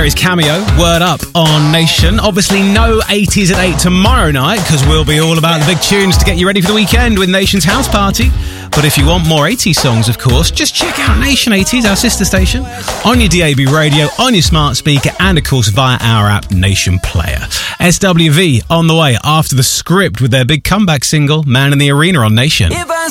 Perry's Cameo, Word Up on Nation. Obviously, no 80s at 8 tomorrow night, because we'll be all about the big tunes to get you ready for the weekend with Nation's House Party. But if you want more 80s songs, of course, just check out Nation 80s, our sister station, on your DAB radio, on your smart speaker, and of course via our app, Nation Player. SWV on the way after The Script with their big comeback single, Man in the Arena on Nation.